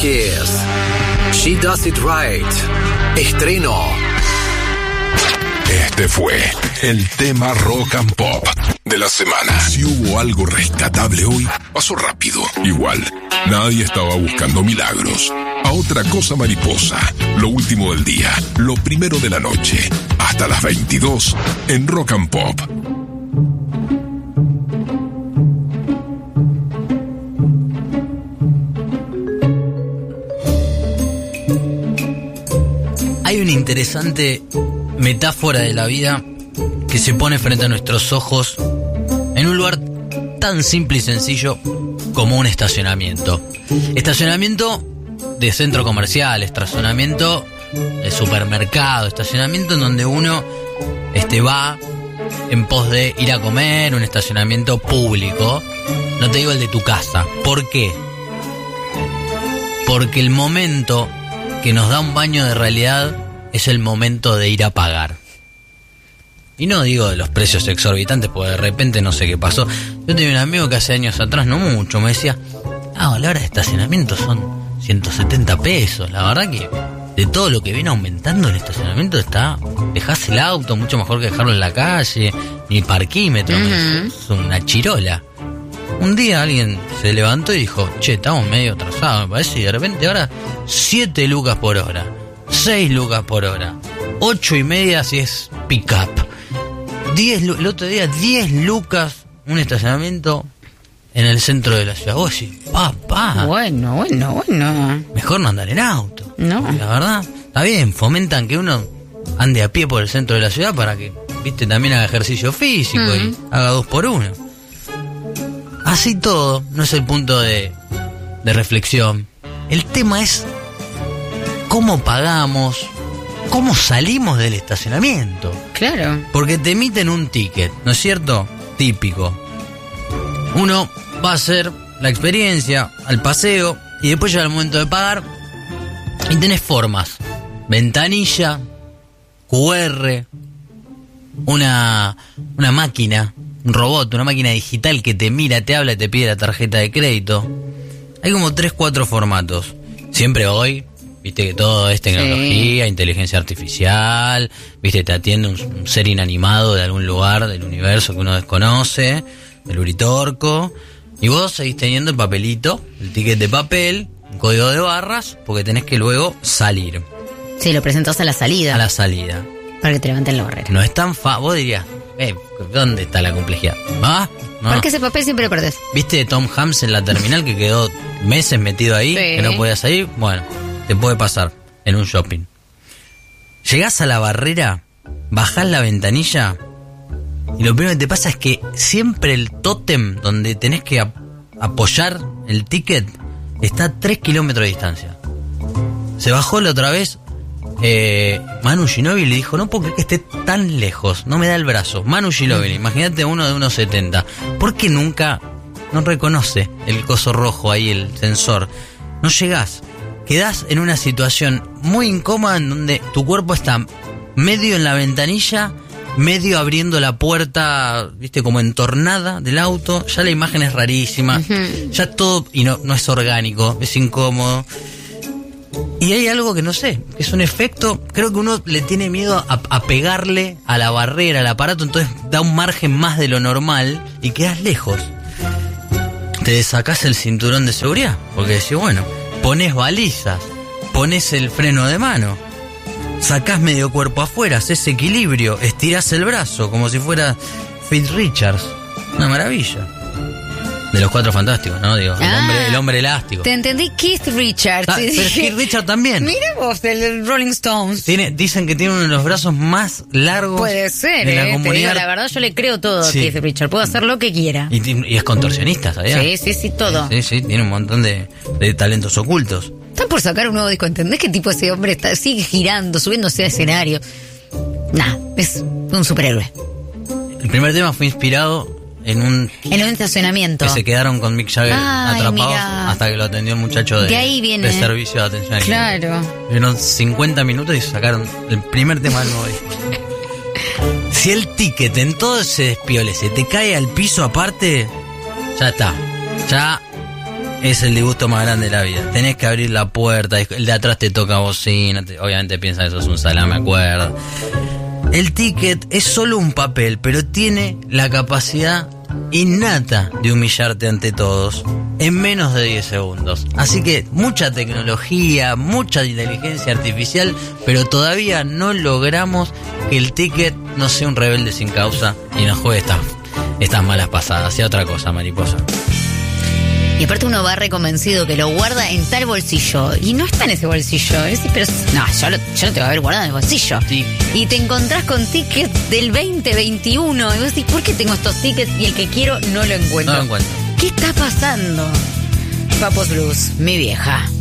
Kiss. She Does It Right. Estreno. Este fue el tema rock and pop de la semana. Si hubo algo rescatable hoy, pasó rápido. Igual, nadie estaba buscando milagros. A otra cosa mariposa, lo último del día, lo primero de la noche, hasta las 22 en Rock and Pop. Hay una interesante metáfora de la vida que se pone frente a nuestros ojos en un lugar tan simple y sencillo como un estacionamiento. Estacionamiento de centro comercial, estacionamiento de supermercado, estacionamiento en donde uno va en pos de ir a comer, un estacionamiento público. No te digo el de tu casa. ¿Por qué? Porque el momento que nos da un baño de realidad es el momento de ir a pagar. Y no digo de los precios exorbitantes, porque de repente no sé qué pasó. Yo tenía un amigo que hace años atrás, no mucho, me decía, la hora de estacionamiento son 170 pesos. La verdad que de todo lo que viene aumentando el estacionamiento dejás el auto, mucho mejor que dejarlo en la calle, ni parquímetro, es una chirola. Un día alguien se levantó y dijo, che, estamos medio atrasados, me parece, y de repente ahora 7 lucas por hora, 6 lucas por hora, 8.50 si es pick-up, 10, el otro día 10 lucas un estacionamiento en el centro de la ciudad. Vos decís, papá. Bueno. Mejor no andar en auto. No. La verdad, está bien, fomentan que uno ande a pie por el centro de la ciudad para que, también haga ejercicio físico y haga 2x1. Así todo, no es el punto de reflexión. El tema es cómo pagamos, cómo salimos del estacionamiento. Claro. Porque te emiten un ticket, ¿no es cierto? Típico. Uno va a hacer la experiencia, al paseo, y después llega el momento de pagar y tenés formas. Ventanilla, QR, una máquina, un robot, una máquina digital que te mira, te habla y te pide la tarjeta de crédito. Hay como 3-4 formatos. Siempre hoy, viste que todo es tecnología, inteligencia artificial, viste, te atiende un ser inanimado de algún lugar del universo que uno desconoce, el Uritorco, y vos seguís teniendo el papelito, el ticket de papel, un código de barras, porque tenés que luego salir. Sí, lo presentás a la salida. A la salida. Para que te levanten la barrera. No es tan vos dirías, ¿dónde está la complejidad? ¿Ah? No. Porque ese papel siempre lo perdés. ¿Viste Tom Hanks en la terminal que quedó meses metido ahí, que no podía salir? Bueno, te puede pasar en un shopping. Llegás a la barrera, bajás la ventanilla y lo primero que te pasa es que siempre el tótem donde tenés que apoyar el ticket está a 3 kilómetros de distancia. Se bajó la otra vez Manu Ginóbili le dijo, no puedo creer que esté tan lejos, no me da el brazo. Manu Ginóbili, imagínate uno de 1,70. ¿Por qué nunca no reconoce el coso rojo ahí, el sensor? No llegás. Quedás en una situación muy incómoda en donde tu cuerpo está medio en la ventanilla, medio abriendo la puerta, viste, como entornada del auto. Ya la imagen es rarísima. Ya todo, y no es orgánico, es incómodo. Y hay algo que no sé, que es un efecto, creo que uno le tiene miedo a pegarle a la barrera, al aparato, entonces da un margen más de lo normal y quedas lejos. Te sacás el cinturón de seguridad, porque decís, bueno, pones balizas, pones el freno de mano, sacás medio cuerpo afuera, haces equilibrio, estirás el brazo como si fuera Keith Richards. Una maravilla. De los Cuatro Fantásticos, ¿no? Digo, el hombre elástico. Te entendí, Keith Richards. Pero Keith Richards también. Mira vos, del Rolling Stones. Dicen que tiene uno de los brazos más largos. Puede ser, de la comunidad. Te digo, la verdad yo le creo todo a Keith Richards. Puedo hacer lo que quiera. Y es contorsionista, ¿sabías? Sí, todo. Sí, tiene un montón de talentos ocultos. Están por sacar un nuevo disco, ¿entendés qué tipo ese hombre sigue girando, subiéndose a escenario? Nah, es un superhéroe. El primer tema fue inspirado en un estacionamiento. Que se quedaron con Mick Jagger atrapados hasta que lo atendió un muchacho de ahí viene. De servicio de atención al cliente. Claro. Vieron 50 minutos y sacaron el primer tema del nuevo disco. Si el ticket en todo ese despiole se te cae al piso aparte, ya está. Ya es el disgusto más grande de la vida. Tenés que abrir la puerta, el de atrás te toca bocina, obviamente piensan que sos un salame, acuerda. El ticket es solo un papel, pero tiene la capacidad innata de humillarte ante todos en menos de 10 segundos. Así que mucha tecnología, mucha inteligencia artificial, pero todavía no logramos que el ticket no sea un rebelde sin causa y nos juegue estas malas pasadas. Sea otra cosa, mariposa. Y aparte uno va reconvencido que lo guarda en tal bolsillo y no está en ese bolsillo. Pero no, yo lo tengo que haber guardado en el bolsillo. Sí. Y te encontrás con tickets del 2021 y vos decís, ¿por qué tengo estos tickets y el que quiero no lo encuentro? No lo encuentro. ¿Qué está pasando? Papos Blues, mi vieja.